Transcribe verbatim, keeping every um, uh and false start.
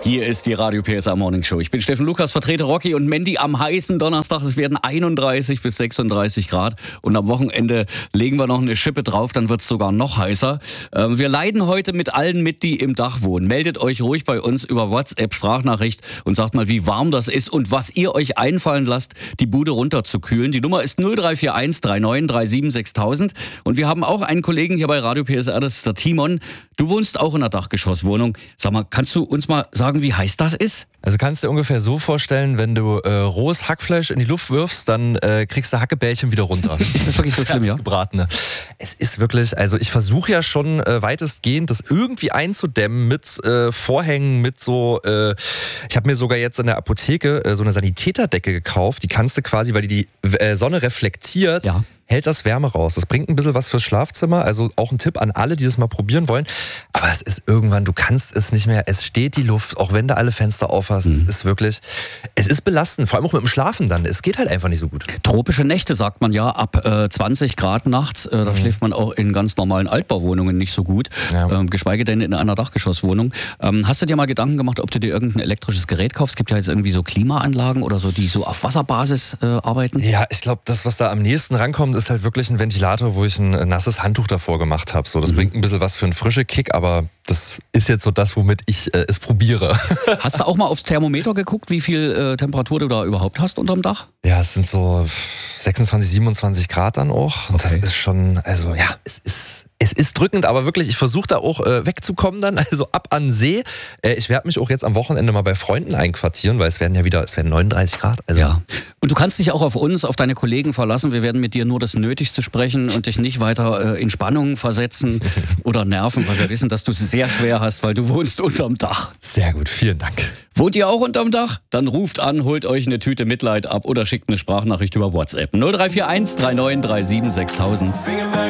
Hier ist die Radio P S A Morning Show. Ich bin Steffen Lukas, vertrete Rocky und Mandy am heißen Donnerstag. Es werden einunddreißig bis sechsunddreißig Grad und am Wochenende legen wir noch eine Schippe drauf, dann wird es sogar noch heißer. Wir leiden heute mit allen mit, die im Dach wohnen. Meldet euch ruhig bei uns über WhatsApp Sprachnachricht und sagt mal, wie warm das ist und was ihr euch einfallen lasst, die Bude runterzukühlen. Die Nummer ist null drei vier eins drei neun drei sieben sechstausend und wir haben auch einen Kollegen hier bei Radio P S R, das ist der Timon. Du wohnst auch in einer Dachgeschosswohnung. Sag mal, kannst du uns mal sagen, wie heiß das ist? Also kannst du dir ungefähr so vorstellen, wenn du äh, rohes Hackfleisch in die Luft wirfst, dann äh, kriegst du Hackebällchen wieder runter. Ist das wirklich so schlimm, ja? Gebratene. Es ist wirklich, also ich versuche ja schon äh, weitestgehend das irgendwie einzudämmen mit äh, Vorhängen, mit so, äh, ich habe mir sogar jetzt in der Apotheke äh, so eine Sanitäterdecke gekauft, die kannst du quasi, weil die die äh, Sonne reflektiert, ja, hält das Wärme raus. Das bringt ein bisschen was fürs Schlafzimmer, also auch ein Tipp an alle, die das mal probieren wollen. Aber es ist irgendwann, du kannst es nicht mehr, es steht die Luft, auch wenn du alle Fenster auf hast, mhm. es ist wirklich, es ist belastend, vor allem auch mit dem Schlafen dann, es geht halt einfach nicht so gut. Tropische Nächte sagt man ja, ab äh, zwanzig Grad nachts, äh, da mhm. schläft man auch in ganz normalen Altbauwohnungen nicht so gut, ja. ähm, geschweige denn in einer Dachgeschosswohnung. Ähm, hast du dir mal Gedanken gemacht, ob du dir irgendein elektrisches Gerät kaufst? Es gibt ja jetzt irgendwie so Klimaanlagen oder so, die so auf Wasserbasis äh, arbeiten. Ja, ich glaube, das, was da am nächsten rankommt, ist halt wirklich ein Ventilator, wo ich ein nasses Handtuch davor gemacht habe. So, das mhm. bringt ein bisschen was für einen frischen Kick, aber das ist jetzt so das, womit ich äh, es probiere. Hast du auch mal aufs Thermometer geguckt, wie viel äh, Temperatur du da überhaupt hast unterm Dach? Ja, es sind so sechsundzwanzig, siebenundzwanzig Grad dann auch. Und okay. das ist schon, also ja, es ist... Es ist drückend, aber wirklich, ich versuche da auch äh, wegzukommen dann, also ab an See. Äh, ich werde mich auch jetzt am Wochenende mal bei Freunden einquartieren, weil es werden ja wieder, es werden neununddreißig Grad. Also. Ja. Und du kannst dich auch auf uns, auf deine Kollegen verlassen. Wir werden mit dir nur das Nötigste sprechen und dich nicht weiter äh, in Spannung versetzen oder nerven, weil wir wissen, dass du es sehr schwer hast, weil du wohnst unterm Dach. Sehr gut, vielen Dank. Wohnt ihr auch unterm Dach? Dann ruft an, holt euch eine Tüte Mitleid ab oder schickt eine Sprachnachricht über WhatsApp. null drei vier eins drei neun drei sieben sechstausend.